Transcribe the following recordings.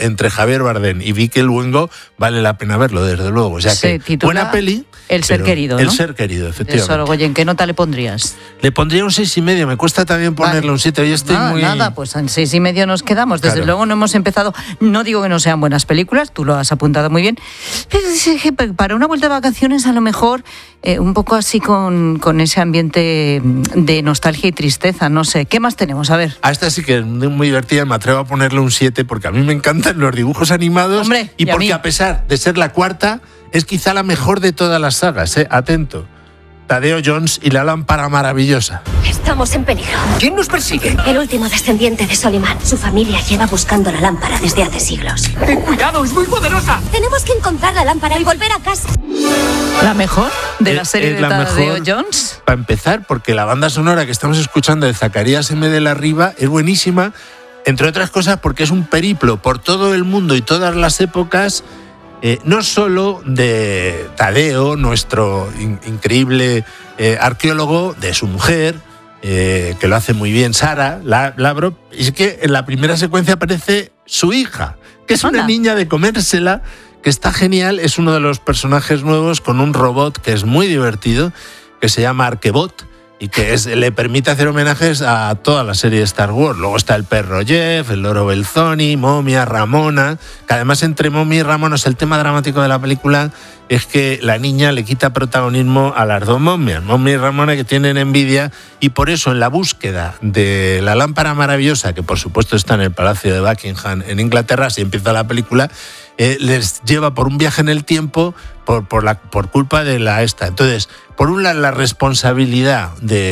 entre Javier Bardem y Vicky Luengo, vale la pena verlo, desde luego. O sea que buena peli. El ser querido, ¿no? El ser querido, efectivamente. Sorogoyen, ¿qué nota le pondrías? Le pondría un 6,5, me cuesta también ponerle un 7. Hoy estoy muy... Nada, pues en 6,5 nos quedamos. Desde luego no hemos empezado, no digo que no sean buenas películas, tú lo has apuntado muy bien, pero es que para una vuelta de vacaciones a lo mejor un poco así con ese ambiente de nostalgia y tristeza, no sé. ¿Qué más tenemos? A ver. A esta sí que es muy divertida, me atrevo a ponerle un 7 porque a mí me encantan los dibujos animados. Hombre, y porque a pesar de ser la cuarta, es quizá la mejor de todas las sagas, atento. Tadeo Jones y la lámpara maravillosa. Estamos en peligro. ¿Quién nos persigue? El último descendiente de Soliman. Su familia lleva buscando la lámpara desde hace siglos. ¡Ten cuidado, es muy poderosa! Tenemos que encontrar la lámpara y volver a casa. ¿La mejor de la serie de Tadeo Jones? Para empezar, porque la banda sonora que estamos escuchando de Zacarías M. de la Riva es buenísima, entre otras cosas porque es un periplo por todo el mundo y todas las épocas. No solo de Tadeo, nuestro increíble arqueólogo, de su mujer, que lo hace muy bien, Sara Lavrov, y es que en la primera secuencia aparece su hija, que es una niña de comérsela, que está genial, es uno de los personajes nuevos con un robot que es muy divertido, que se llama Arquebot, y que le permite hacer homenajes a toda la serie de Star Wars. Luego está el perro Jeff, el loro Belzoni, Momia, Ramona, que además entre Momia y Ramona, el tema dramático de la película es que la niña le quita protagonismo a las dos momias, Momia y Ramona, que tienen envidia, y por eso en la búsqueda de la lámpara maravillosa, que por supuesto está en el Palacio de Buckingham en Inglaterra, si empieza la película, les lleva por un viaje en el tiempo por culpa de la esta. Entonces, por un lado, la responsabilidad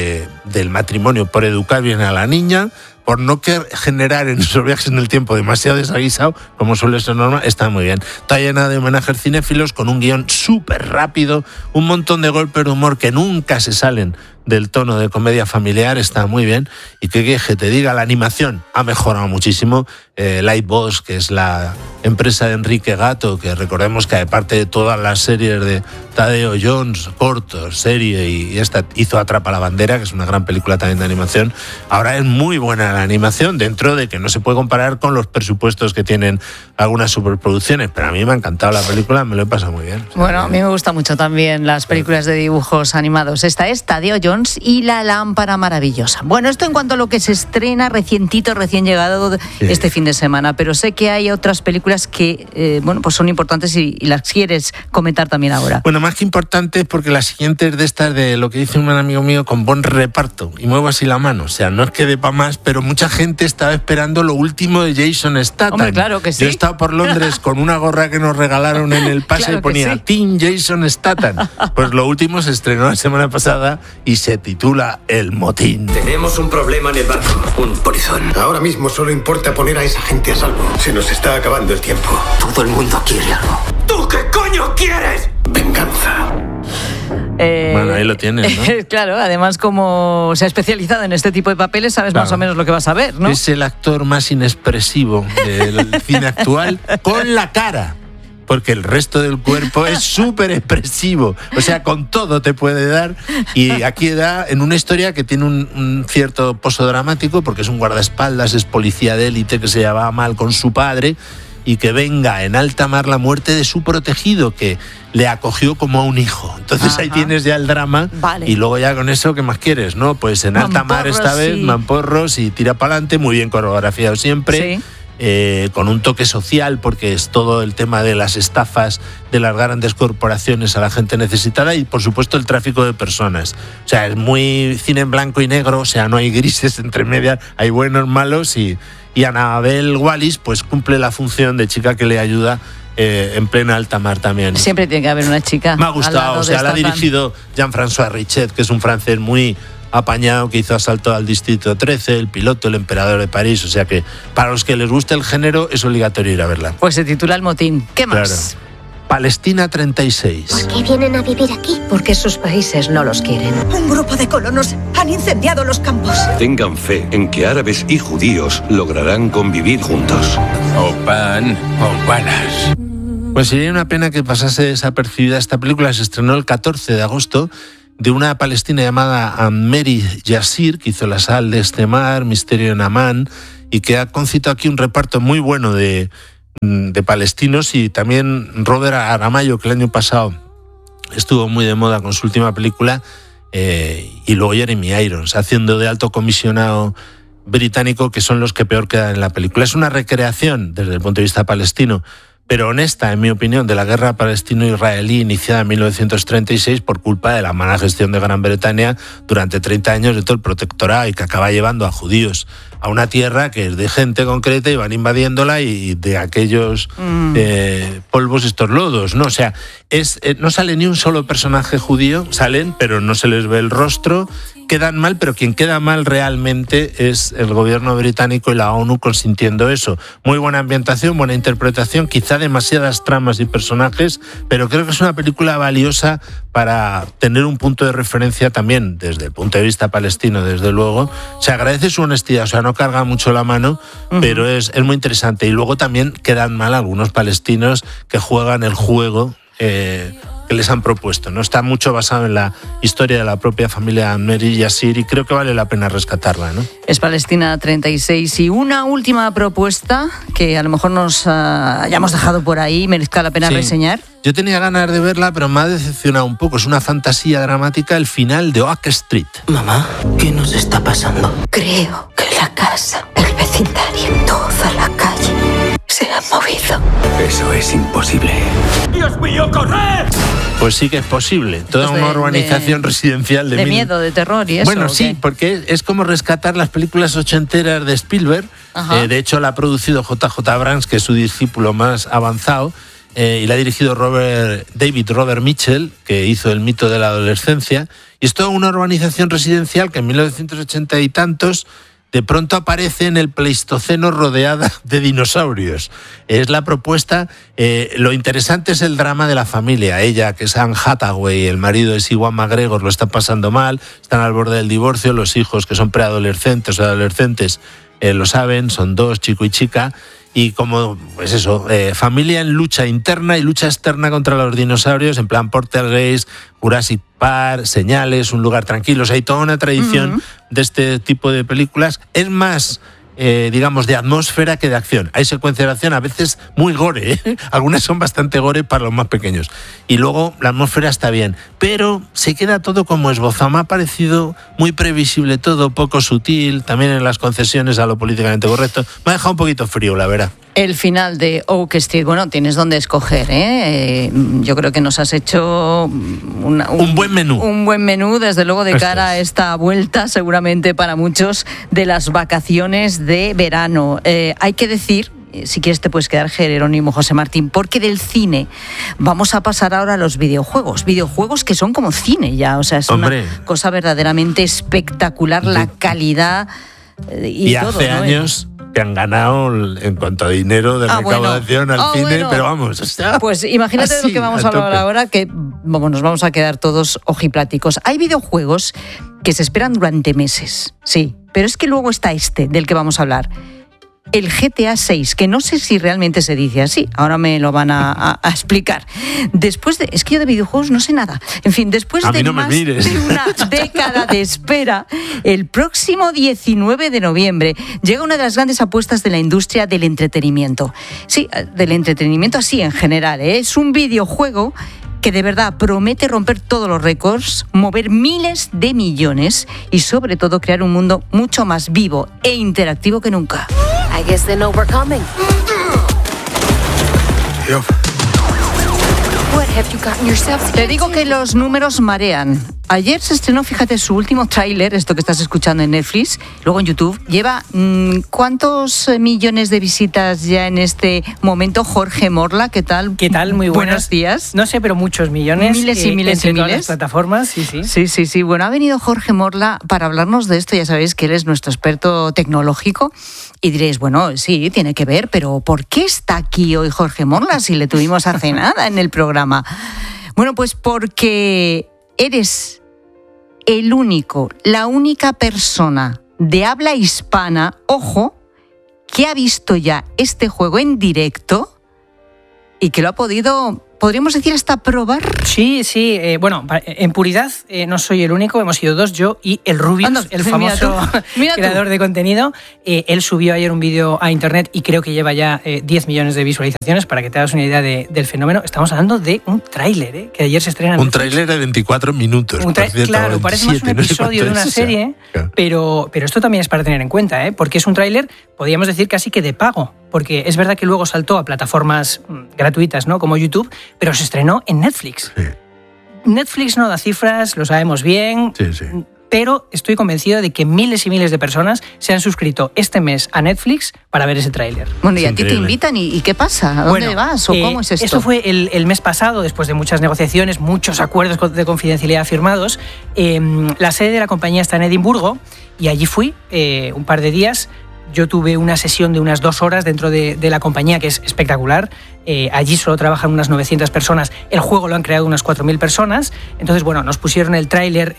del matrimonio por educar bien a la niña, por no generar en esos viajes en el tiempo demasiado desaguisado, como suele ser normal, está muy bien. Está llena de homenajes cinéfilos, con un guión súper rápido, un montón de golpes de humor que nunca se salen del tono de comedia familiar, está muy bien. Y que te diga, la animación ha mejorado muchísimo. Lightbox, que es la empresa de Enrique Gatto, que recordemos que aparte de todas las series de Tadeo Jones, cortos, serie, y esta hizo Atrapa la bandera, que es una gran película también de animación, ahora es muy buena la animación, dentro de que no se puede comparar con los presupuestos que tienen algunas superproducciones, pero a mí me ha encantado la película, me lo he pasado muy bien. Bueno, a mí me gustan mucho también las películas de dibujos animados. Esta es Tadeo Jones y la lámpara maravillosa. Bueno, esto en cuanto a lo que se estrena recién llegado este fin de semana, pero sé que hay otras películas que pues son importantes y las quieres comentar también ahora. Bueno, más que importantes, porque las siguientes de estas, de lo que dice un amigo mío, con buen reparto, y muevo así la mano, o sea, no es que dé para más, pero mucha gente estaba esperando lo último de Jason Statham. Hombre, claro que sí. Yo he estado por Londres con una gorra que nos regalaron en el pase, claro, y ponía Team Jason Statham. Pues lo último se estrenó la semana pasada y se titula El Motín. Tenemos un problema en el barco, un polizón. Ahora mismo solo importa poner a esa gente a salvo. Se nos está acabando el tiempo. Todo el mundo quiere algo. ¿Tú qué coño quieres? Venganza. Bueno, ahí lo tienes, ¿no? Claro, además como se ha especializado en este tipo de papeles, sabes más o menos lo que vas a ver, ¿no? Es el actor más inexpresivo del cine actual con la cara, porque el resto del cuerpo es súper expresivo, o sea, con todo te puede dar, y aquí da en una historia que tiene un cierto pozo dramático, porque es un guardaespaldas, es policía de élite que se llevaba mal con su padre, y que venga en alta mar la muerte de su protegido, que le acogió como a un hijo. Entonces ahí tienes ya el drama, vale. Y luego ya con eso, ¿qué más quieres, no? Pues en alta mar esta vez, mamporros y tira para adelante, muy bien coreografiado siempre. Sí. Con un toque social, porque es todo el tema de las estafas de las grandes corporaciones a la gente necesitada, y por supuesto el tráfico de personas. O sea, es muy cine en blanco y negro, o sea, no hay grises entre medias, hay buenos, malos, y Annabel Wallis pues cumple la función de chica que le ayuda en plena alta mar también. Siempre tiene que haber una chica. Me ha gustado, o sea, la ha dirigido Jean-François Richet, que es un francés muy apañado, que hizo Asalto al Distrito 13, El piloto, El emperador de París, o sea que para los que les guste el género es obligatorio ir a verla. Pues se titula El Motín. ¿Qué más? Claro. Palestina 36. ¿Por qué vienen a vivir aquí? Porque sus países no los quieren. Un grupo de colonos han incendiado los campos. Tengan fe en que árabes y judíos lograrán convivir juntos. O pan o balas. Pues sería una pena que pasase desapercibida esta película. Se estrenó el 14 de agosto, de una palestina llamada Mary Yassir, que hizo La sal de este mar, Misterio en Amán, y que ha concitado aquí un reparto muy bueno de de palestinos, y también Robert Aramayo, que el año pasado estuvo muy de moda con su última película, y luego Jeremy Irons, haciendo de alto comisionado británico, que son los que peor quedan en la película. Es una recreación desde el punto de vista palestino, pero honesta, en mi opinión, de la guerra palestino-israelí iniciada en 1936 por culpa de la mala gestión de Gran Bretaña durante 30 años de todo el protectorado, y que acaba llevando a judíos a una tierra que es de gente concreta y van invadiéndola, y de aquellos polvos estos lodos, ¿no? O sea, no sale ni un solo personaje judío, salen, pero no se les ve el rostro. Quedan mal, pero quien queda mal realmente es el gobierno británico y la ONU consintiendo eso. Muy buena ambientación, buena interpretación, quizá demasiadas tramas y personajes, pero creo que es una película valiosa para tener un punto de referencia también desde el punto de vista palestino, desde luego. Se agradece su honestidad, o sea, no carga mucho la mano, pero es muy interesante. Y luego también quedan mal algunos palestinos que juegan el juego que les han propuesto, ¿no? Está mucho basado en la historia de la propia familia Meri Yassir, y creo que vale la pena rescatarla, ¿no? Es Palestina 36. Y una última propuesta que a lo mejor nos hayamos dejado por ahí, merezca la pena reseñar. Yo tenía ganas de verla, pero me ha decepcionado un poco. Es una fantasía dramática, el final de Oak Street. Mamá, ¿qué nos está pasando? Creo que la casa, el vecindario, toda la calle se ha movido. Eso es imposible. ¡Dios mío, corred! Pues sí que es posible. Toda Pues una urbanización residencial de miedo, de terror y eso. Bueno, sí, porque es como rescatar las películas ochenteras de Spielberg. De hecho, la ha producido JJ Abrams, que es su discípulo más avanzado, y la ha dirigido David Robert Mitchell, que hizo El mito de la adolescencia. Y es toda una urbanización residencial que en 1980 y tantos de pronto aparece en el Pleistoceno rodeada de dinosaurios. Es la propuesta. Lo interesante es el drama de la familia. Ella, que es Anne Hathaway, el marido es Ewan McGregor, lo están pasando mal, están al borde del divorcio. Los hijos, que son preadolescentes o adolescentes, lo saben, son dos, chico y chica. Y como, pues eso, familia en lucha interna y lucha externa contra los dinosaurios, en plan Poltergeist, Jurassic Park, Señales, Un lugar tranquilo. O sea, hay toda una tradición de este tipo de películas. Es más, digamos, de atmósfera que de acción. Hay secuencias de acción, a veces muy gore, ¿eh? Algunas son bastante gore para los más pequeños. Y luego la atmósfera está bien, pero se queda todo como esbozado. Me ha parecido muy previsible todo, poco sutil, también en las concesiones a lo políticamente correcto. Me ha dejado un poquito frío, la verdad. El final de Oak Street, bueno, tienes donde escoger, ¿eh? Yo creo que nos has hecho un buen menú. Un buen menú, desde luego, de cara a esta vuelta, seguramente para muchos, de las vacaciones de verano. Hay que decir, si quieres te puedes quedar, Jerónimo José Martín, porque del cine vamos a pasar ahora a los videojuegos que son como cine ya, o sea, es una cosa verdaderamente espectacular, la calidad y todo, hace años que han ganado en cuanto a dinero de recaudación al cine, pero vamos. O sea, pues imagínate de lo que vamos a hablar ahora, que nos vamos a quedar todos ojipláticos. Hay videojuegos que se esperan durante meses, sí, pero es que luego está del que vamos a hablar. El GTA 6, que no sé si realmente se dice así, ahora me lo van a explicar. Es que yo de videojuegos no sé nada. En fin, después de más de una década de espera, el próximo 19 de noviembre llega una de las grandes apuestas de la industria del entretenimiento. Sí, del entretenimiento así en general, ¿eh? Es un videojuego que de verdad promete romper todos los récords, mover miles de millones y sobre todo crear un mundo mucho más vivo e interactivo que nunca. I guess they know we're coming. Yep. What have you gotten yourself? Te digo que los números marean. Ayer se estrenó, fíjate, su último tráiler, esto que estás escuchando en Netflix, luego en YouTube. Lleva, ¿cuántos millones de visitas ya en este momento? Jorge Morla, ¿qué tal? ¿Qué tal? Muy buenos días. No sé, pero muchos millones. Miles y miles y miles. Todas las plataformas, sí. Sí. Bueno, ha venido Jorge Morla para hablarnos de esto. Ya sabéis que él es nuestro experto tecnológico. Y diréis, bueno, sí, tiene que ver, pero ¿por qué está aquí hoy Jorge Morla si le tuvimos hace nada en el programa? Bueno, pues porque eres la única persona de habla hispana, ojo, que ha visto ya este juego en directo y que lo ha podido podríamos decir hasta probar. Sí, bueno, en puridad no soy el único, hemos sido dos, yo y el Rubius, el famoso creador de contenido. Él subió ayer un vídeo a internet y creo que lleva ya 10 millones de visualizaciones, para que te hagas una idea del fenómeno. Estamos hablando de un tráiler, que ayer se estrena en un tráiler de 24 minutos. Claro, parece más un episodio de una serie, claro. pero esto también es para tener en cuenta, porque es un tráiler, podríamos decir casi que de pago, porque es verdad que luego saltó a plataformas gratuitas, ¿no?, como YouTube, pero se estrenó en Netflix. Sí. Netflix no da cifras, lo sabemos bien, sí. Pero estoy convencido de que miles y miles de personas se han suscrito este mes a Netflix para ver ese tráiler. Bueno, y a ti te invitan, ¿y qué pasa? ¿A dónde vas o cómo es esto? Esto fue el mes pasado, después de muchas negociaciones, muchos acuerdos de confidencialidad firmados. La sede de la compañía está en Edimburgo y allí fui un par de días. Yo tuve una sesión de unas 2 horas dentro de la compañía, que es espectacular. Allí solo trabajan unas 900 personas. El juego lo han creado unas 4.000 personas. Entonces, bueno, nos pusieron el tráiler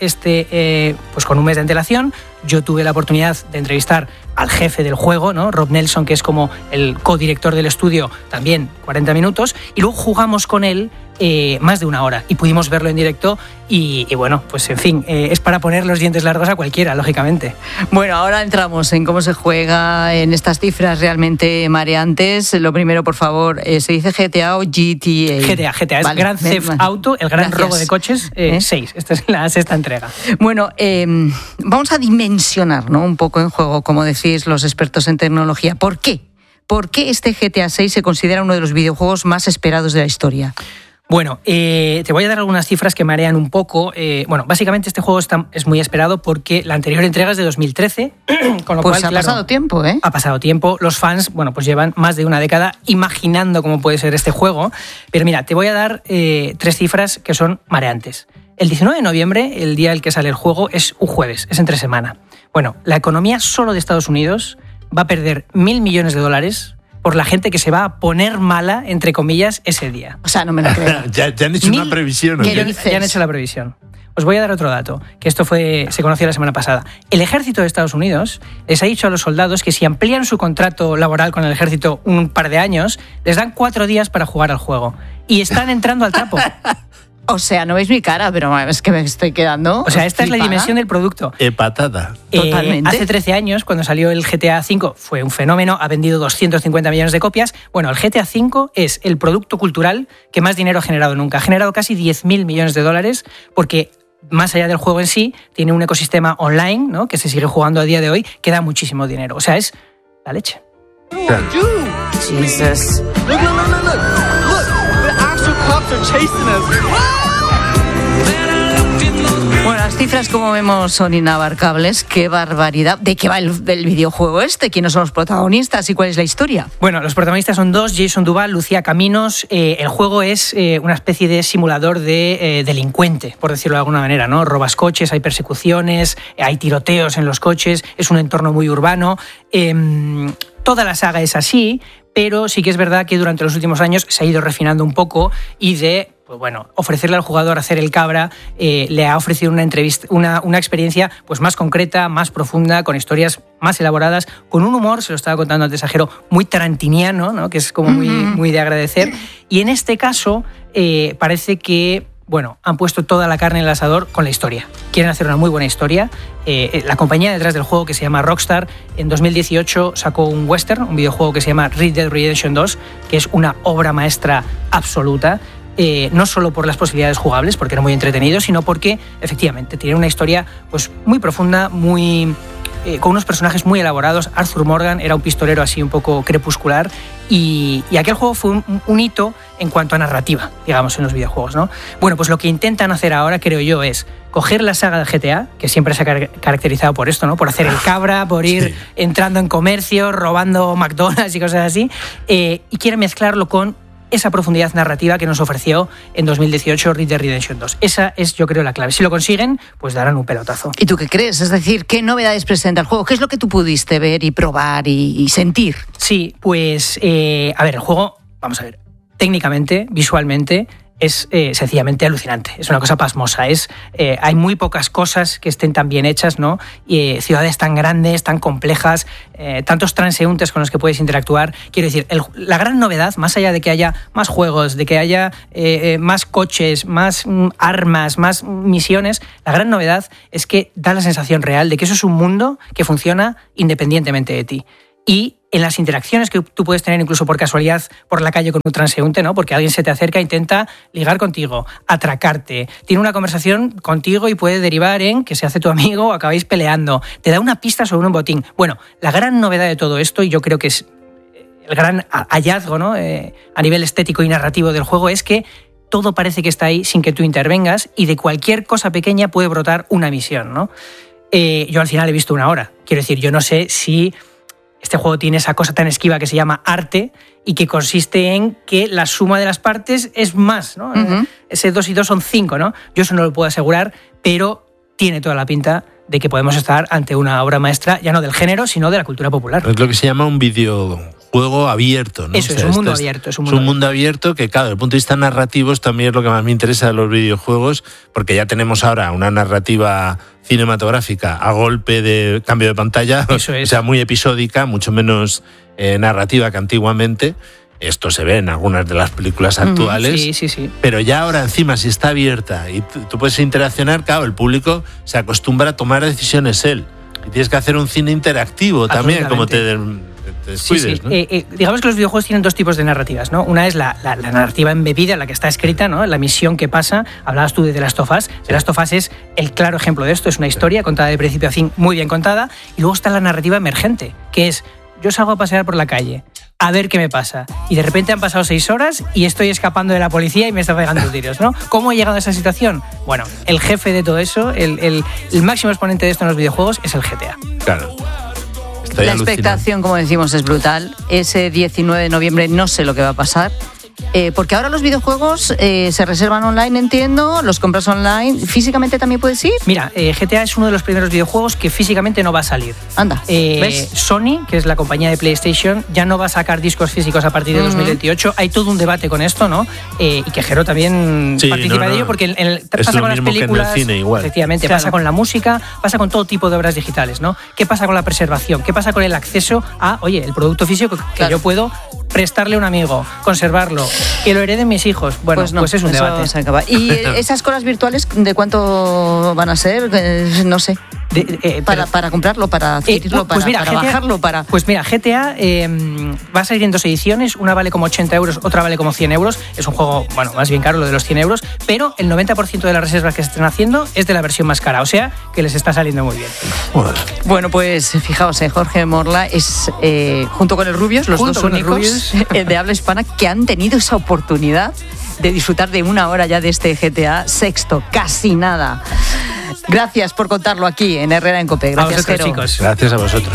pues con un mes de antelación. Yo tuve la oportunidad de entrevistar al jefe del juego, ¿no?, Rob Nelson, que es como el codirector del estudio, también 40 minutos. Y luego jugamos con él más de 1 hora y pudimos verlo en directo. Y bueno, pues en fin, es para poner los dientes largos a cualquiera, lógicamente. Bueno, ahora entramos en cómo se juega, en estas cifras realmente mareantes. Lo primero, por favor, ¿se dice GTA o GTA? GTA, es Grand Theft Auto, el gran robo de coches, 6. Esta es la 6ª entrega. Bueno, vamos a dimensionar, ¿no?, un poco en juego, como decís los expertos en tecnología. ¿Por qué? ¿Por qué este GTA 6 se considera uno de los videojuegos más esperados de la historia? Bueno, te voy a dar algunas cifras que marean un poco. Bueno, básicamente este juego es muy esperado porque la anterior entrega es de 2013, con lo cual, ha pasado tiempo, ¿eh? Ha pasado tiempo. Los fans, bueno, pues llevan más de una década imaginando cómo puede ser este juego. Pero mira, te voy a dar 3 cifras que son mareantes. El 19 de noviembre, el día en que sale el juego, es un jueves, es entre semana. Bueno, la economía solo de Estados Unidos va a perder $1.000 millones por la gente que se va a poner mala, entre comillas, ese día. O sea, no me lo creo. ya han hecho una previsión, ¿no? Ya han hecho la previsión. Os voy a dar otro dato, que esto se conoció la semana pasada. El ejército de Estados Unidos les ha dicho a los soldados que si amplían su contrato laboral con el ejército un par de años, les dan 4 días para jugar al juego. Y están entrando al trapo. O sea, no veis mi cara, pero es que me estoy quedando. O sea, esta es la dimensión del producto. Patada. Totalmente. Hace 13 años, cuando salió el GTA V, fue un fenómeno, ha vendido 250 millones de copias. Bueno, el GTA V es el producto cultural que más dinero ha generado nunca. Ha generado casi $10.000 millones porque, más allá del juego en sí, tiene un ecosistema online, ¿no?, que se sigue jugando a día de hoy, que da muchísimo dinero. O sea, es la leche. Claro. Jesus. Look. The actual cops are chasing us. Bueno, las cifras, como vemos, son inabarcables. ¡Qué barbaridad! ¿De qué va el videojuego este? ¿Quiénes son los protagonistas y cuál es la historia? Bueno, los protagonistas son 2, Jason Duval, Lucía Caminos. El juego es una especie de simulador de delincuente, por decirlo de alguna manera, ¿no? Robas coches, hay persecuciones, hay tiroteos en los coches, es un entorno muy urbano. Toda la saga es así, pero sí que es verdad que durante los últimos años se ha ido refinando un poco y pues bueno, ofrecerle al jugador hacer el cabra le ha ofrecido una experiencia pues más concreta, más profunda, con historias más elaboradas, con un humor, se lo estaba contando antes a Jero, muy tarantiniano, ¿no?, que es como muy de agradecer. Y en este caso parece que, bueno, han puesto toda la carne en el asador con la historia. Quieren hacer una muy buena historia. La compañía detrás del juego, que se llama Rockstar, en 2018 sacó un western, un videojuego que se llama Red Dead Redemption 2, que es una obra maestra absoluta. No solo por las posibilidades jugables, porque era muy entretenido, sino porque efectivamente tiene una historia pues muy profunda, con unos personajes muy elaborados. Arthur Morgan era un pistolero así un poco crepuscular y aquel juego fue un hito en cuanto a narrativa, digamos, en los videojuegos, ¿no? Bueno, pues lo que intentan hacer ahora, creo yo, es coger la saga de GTA, que siempre se ha caracterizado por esto, ¿no?, por hacer el cabra, por ir entrando en comercio, robando McDonald's y cosas así, y quieren mezclarlo con esa profundidad narrativa que nos ofreció en 2018 Red Dead Redemption 2. Esa es, yo creo, la clave. Si lo consiguen, pues darán un pelotazo. ¿Y tú qué crees? Es decir, ¿qué novedades presenta el juego? ¿Qué es lo que tú pudiste ver y probar y sentir? Sí, pues, a ver, el juego, vamos a ver, técnicamente, visualmente, es sencillamente alucinante. Es una cosa pasmosa. Hay muy pocas cosas que estén tan bien hechas, ¿no? Y ciudades tan grandes, tan complejas, tantos transeúntes con los que puedes interactuar. Quiero decir, la gran novedad, más allá de que haya más juegos, de que haya más coches, más armas, más misiones, la gran novedad es que da la sensación real de que eso es un mundo que funciona independientemente de ti. Y en las interacciones que tú puedes tener incluso por casualidad por la calle con un transeúnte, ¿no? Porque alguien se te acerca e intenta ligar contigo, atracarte, tiene una conversación contigo y puede derivar en que se hace tu amigo o acabáis peleando, te da una pista sobre un botín. Bueno, la gran novedad de todo esto, y yo creo que es el gran hallazgo, ¿no? A nivel estético y narrativo del juego, es que todo parece que está ahí sin que tú intervengas y de cualquier cosa pequeña puede brotar una misión, ¿no? Yo al final he visto 1 hora. Quiero decir, yo no sé si este juego tiene esa cosa tan esquiva que se llama arte y que consiste en que la suma de las partes es más, ¿no? Uh-huh. Ese 2 y 2 son 5, ¿no? Yo eso no lo puedo asegurar, pero tiene toda la pinta de que podemos estar ante una obra maestra, ya no del género, sino de la cultura popular. Es lo que se llama un videojuego abierto, ¿no? Eso, o sea, es un mundo abierto. Es un mundo abierto que, claro, desde el punto de vista narrativo también es lo que más me interesa de los videojuegos, porque ya tenemos ahora una narrativa cinematográfica a golpe de cambio de pantalla, eso es. O sea, muy episódica, mucho menos narrativa que antiguamente. Esto se ve en algunas de las películas actuales. Sí. Pero ya ahora encima, si está abierta y tú puedes interaccionar, claro, el público se acostumbra a tomar decisiones él. Y tienes que hacer un cine interactivo también, como te descuides, sí. ¿no? Digamos que los videojuegos tienen 2 tipos de narrativas, ¿no? Una es la narrativa embebida, la que está escrita, ¿no? La misión que pasa. Hablabas tú de The Last of Us. The Last of Us es el claro ejemplo de esto. Es una historia contada de principio a fin, muy bien contada. Y luego está la narrativa emergente, que es: yo salgo a pasear por la calle, a ver qué me pasa. Y de repente han pasado 6 horas y estoy escapando de la policía y me está pegando tiros, ¿no? ¿Cómo he llegado a esa situación? Bueno, el jefe de todo eso, el máximo exponente de esto en los videojuegos es el GTA. Claro. La expectación, como decimos, es brutal. Ese 19 de noviembre no sé lo que va a pasar. Porque ahora los videojuegos se reservan online, entiendo, los compras online. ¿Físicamente también puedes ir? Mira, GTA es uno de los primeros videojuegos que físicamente no va a salir. Anda, ¿ves? Sony, que es la compañía de PlayStation, ya no va a sacar discos físicos a partir de 2028. Hay todo un debate con esto, ¿no? Y que Jero también participa de ello, porque pasa con las películas, que en el cine, igual. Efectivamente, claro. Pasa con la música, pasa con todo tipo de obras digitales, ¿no? ¿Qué pasa con la preservación? ¿Qué pasa con el acceso a, oye, el producto físico que yo puedo prestarle a un amigo, conservarlo, que lo hereden mis hijos? Bueno, pues es un debate. Se acaba. ¿Y esas colas virtuales de cuánto van a ser? No sé. Para comprarlo, para adquirirlo, pues mira, para GTA, bajarlo, para... Pues mira, GTA va a salir en 2 ediciones, una vale como 80 euros, otra vale como 100 euros. Es un juego, bueno, más bien caro, lo de los 100 euros, pero el 90% de las reservas que se están haciendo es de la versión más cara, o sea, que les está saliendo muy bien. Bueno, pues fijaos, Jorge Morla es, junto con el Rubius, los dos únicos de habla hispana que han tenido esa oportunidad de disfrutar de 1 hora ya de este GTA sexto, casi nada. Gracias por contarlo aquí en Herrera en COPE. Gracias, a vosotros, chicos. Gracias a vosotros.